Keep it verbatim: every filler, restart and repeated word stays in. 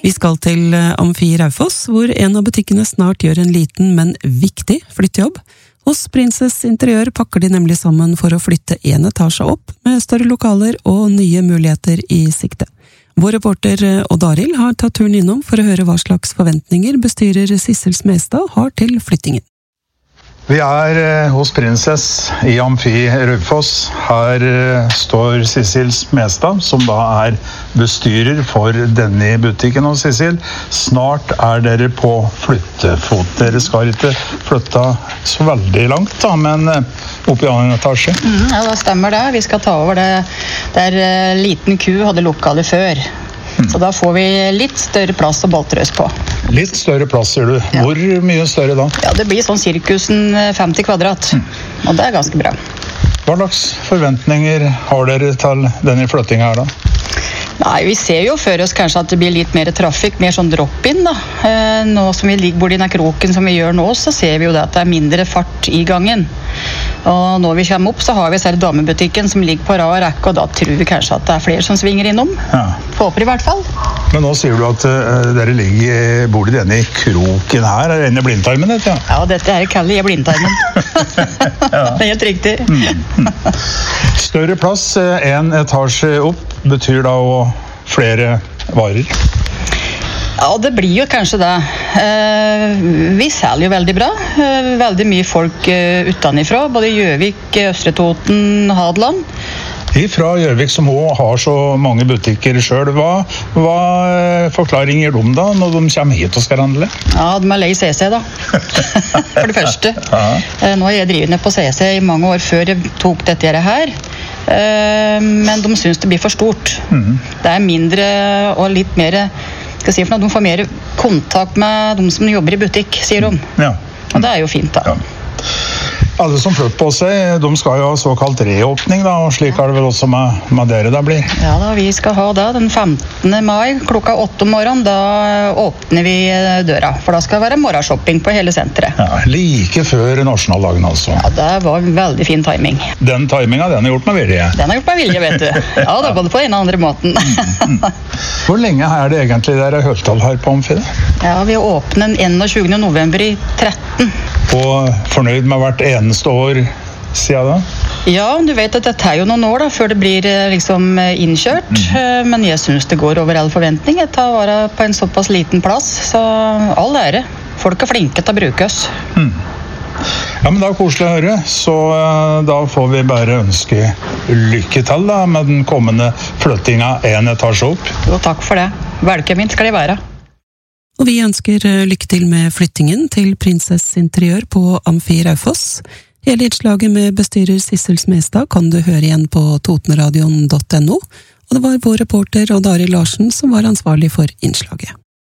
Vi skal til Amfi Raufoss, hvor en av butikkene snart gjør en liten, men viktig flyttejobb. Hos Princess Interiør pakker de nemlig sammen for å flytte en etasje opp, med større lokaler og nye muligheter i sikte. Vår reporter Odd Arild har tatt turen innom for å høre hva slags forventninger bestyrer Sissel Smestad har til flyttingen. Vi er hos Princess i Amfi Raufoss. Her står Sissel Smestad, som da er bestyrer for denne butikken. Og Sissel, snart er dere på flyttefot. Dere skal ikke flytte så veldig langt, da, men opp i annen etasje. Mm, ja, det stemmer det. Vi skal ta over det der liten ku hadde lokalet før. Mm. Så da får vi litt større plass å boltre oss på. Litt større plass, sier du. Ja. Hvor mye større da? Ja, det blir sånn cirkusen femti kvadrat. Mm. Og det er ganske bra. Hva slags forventninger har dere til denne flyttingen her da? Nei, vi ser jo for oss kanskje at det blir litt mer trafikk, mer sånn drop-in da. Nå som vi ligger borti denne kroken som vi gjør nå, så ser vi jo det at det er mindre fart i gangen. Og når vi kommer opp, så har vi selv damebutikken som ligger på rad og rekke, og da tror vi kanskje at det er flere som svinger innom. Ja. Håper i hvert fall. Men nå sier du at uh, dere ligger bor i denne kroken her. Er det denne blindtarmen, dette? Ja, ja dette er kaller jeg blindtarmen. Ja. Det er helt riktig. Mm. Større plass, en etasje opp, betyr da å flere varer? Ja, det blir jo kanskje det. Vi selger jo veldig bra. Veldig mye folk utenifra, både Gjøvik, Østre Toten, Hadeland. Fra Gjøvik som også har så mange butikker selv, hva, hva forklaring gir de da når de kommer hit og skal handle? Ja, de er lei C C da. For det første. Ja. Nå har jeg drevet ned på C C i mange år før jeg tok dette her. Men de synes det blir for stort. Mm. Det er mindre og litt mer... Skal si for noe, de får mer kontakt med de som jobber i butikk, sier de. Ja. Og det er jo fint da. Ja. Alle som flytter på seg, de skal jo ha såkalt reåpning da, og slik er det vel også med, med dere da blir. Ja da, vi skal ha det den femtende mai, klokka åtte om morgenen, da åpner vi døra, for da skal det være morgenshopping på hele senteret. Ja, like før nasjonaldagen altså. Ja, det var en veldig fin timing. Den timingen, den har gjort med vilje? Den har gjort med vilje, vet du. Ja, det er både på den andre måten. mm, mm. Hvor lenge er det egentlig dere har holdt til her på Amfi? Ja, vi åpner den enogtjugende november i tretten. Og fornøyd med hvert eneste år siden da? Ja, du vet at det tar jo noen år da, før det blir liksom innkjørt. Mm. Men jeg synes det går over all forventning. Jeg tar vare på en såpass liten plass, så all ære. Folk er flinke til å bruke oss. Mm. Ja, men det er koselig å høre, så da får vi bare ønske lykke til da, med den kommende flyttingen en etasje opp. Jo, takk for det. Velkommen skal de være. Og vi ønsker lykke til med flyttingen til Princess Interiør på Amfi Raufoss. Hele innslaget med bestyrer Sissel Smestad kan du høre igjen på totenradion punktum no, og det var vår reporter Odd Arild Larsen som var ansvarlig for innslaget.